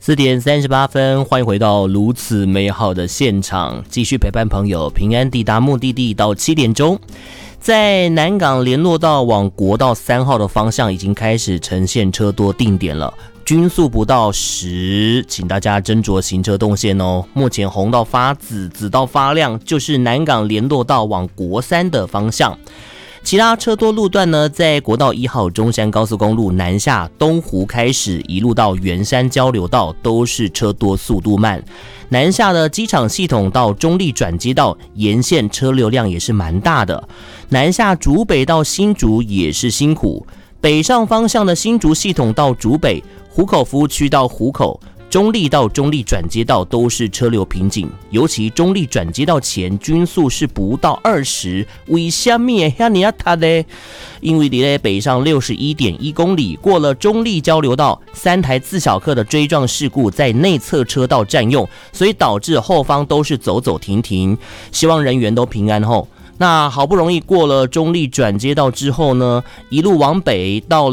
4:38，欢迎回到如此美好的现场，继续陪伴朋友平安抵达目的地到7点钟。在南港联络道往国道3号的方向已经开始呈现车多定点了，均速不到10，请大家斟酌行车动线哦。目前红到发紫，紫到发亮，就是南港联络道往国3的方向。其他车多路段呢，在国道1号中山高速公路南下东湖开始，一路到圆山交流道都是车多速度慢。南下的机场系统到中立转接道沿线车流量也是蛮大的。南下竹北到新竹也是辛苦，北上方向的新竹系统到竹北，湖口服务区到湖口，中立到中立转接道都是车流瓶颈，尤其中立转接道前均速是不到20，为什么会这么差呢？因为在北上61.1公里，过了中立交流道，3台自小客的追撞事故在内侧车道占用，所以导致后方都是走走停停，希望人员都平安后。那好不容易过了中立转接道之后呢，一路往北到